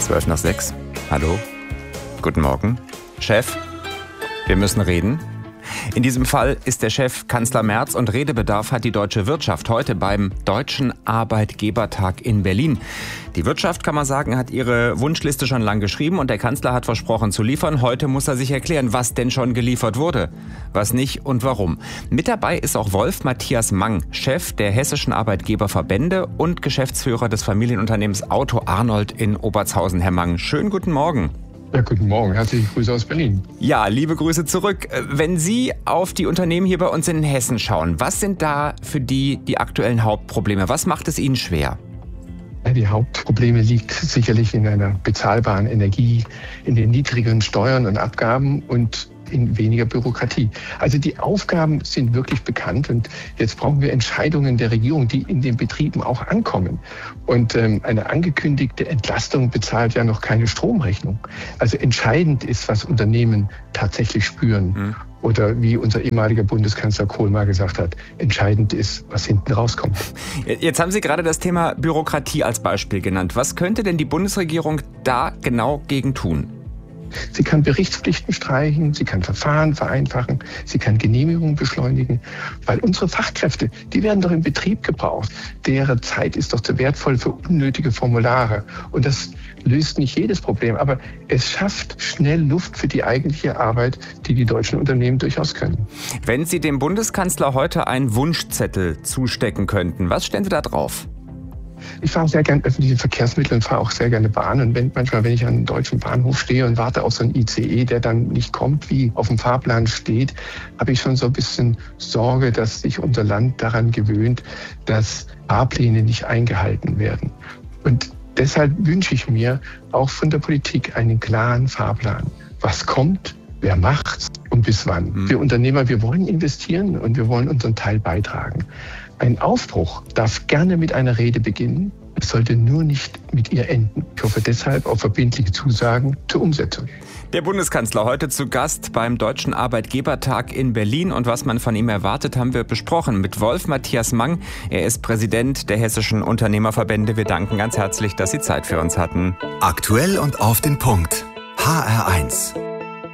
12:06. Hallo. Guten Morgen. Chef, wir müssen reden. In diesem Fall ist der Chef Kanzler Merz und Redebedarf hat die deutsche Wirtschaft heute beim Deutschen Arbeitgebertag in Berlin. Die Wirtschaft, kann man sagen, hat ihre Wunschliste schon lang geschrieben und der Kanzler hat versprochen zu liefern. Heute muss er sich erklären, was denn schon geliefert wurde, was nicht und warum. Mit dabei ist auch Wolf Matthias Mang, Chef der Hessischen Arbeitgeberverbände und Geschäftsführer des Familienunternehmens Auto Arnold in Obertshausen. Herr Mang, schönen guten Morgen. Ja, guten Morgen. Herzliche Grüße aus Berlin. Ja, liebe Grüße zurück. Wenn Sie auf die Unternehmen hier bei uns in Hessen schauen, was sind da für die aktuellen Hauptprobleme? Was macht es Ihnen schwer? Die Hauptprobleme liegt sicherlich in einer bezahlbaren Energie, in den niedrigen Steuern und Abgaben und in weniger Bürokratie. Also die Aufgaben sind wirklich bekannt und jetzt brauchen wir Entscheidungen der Regierung, die in den Betrieben auch ankommen. Und eine angekündigte Entlastung bezahlt ja noch keine Stromrechnung. Also entscheidend ist, was Unternehmen tatsächlich spüren. Oder wie unser ehemaliger Bundeskanzler Kohl mal gesagt hat, entscheidend ist, was hinten rauskommt. Jetzt haben Sie gerade das Thema Bürokratie als Beispiel genannt. Was könnte denn die Bundesregierung da genau gegen tun? Sie kann Berichtspflichten streichen, sie kann Verfahren vereinfachen, sie kann Genehmigungen beschleunigen, weil unsere Fachkräfte, die werden doch im Betrieb gebraucht. Deren Zeit ist doch zu wertvoll für unnötige Formulare. Und das löst nicht jedes Problem, aber es schafft schnell Luft für die eigentliche Arbeit, die die deutschen Unternehmen durchaus können. Wenn Sie dem Bundeskanzler heute einen Wunschzettel zustecken könnten, was stellen Sie da drauf? Ich fahre sehr gerne öffentliche Verkehrsmittel und fahre auch sehr gerne Bahn. Und manchmal, wenn ich an einem deutschen Bahnhof stehe und warte auf so einen ICE, der dann nicht kommt, wie auf dem Fahrplan steht, habe ich schon so ein bisschen Sorge, dass sich unser Land daran gewöhnt, dass Fahrpläne nicht eingehalten werden. Und deshalb wünsche ich mir auch von der Politik einen klaren Fahrplan. Was kommt, wer macht's und bis wann? Wir Unternehmer, wir wollen investieren und wir wollen unseren Teil beitragen. Ein Aufbruch darf gerne mit einer Rede beginnen, es sollte nur nicht mit ihr enden. Ich hoffe deshalb auf verbindliche Zusagen zur Umsetzung. Der Bundeskanzler heute zu Gast beim Deutschen Arbeitgebertag in Berlin und was man von ihm erwartet, haben wir besprochen mit Wolf Matthias Mang. Er ist Präsident der Hessischen Unternehmerverbände. Wir danken ganz herzlich, dass Sie Zeit für uns hatten. Aktuell und auf den Punkt. HR1.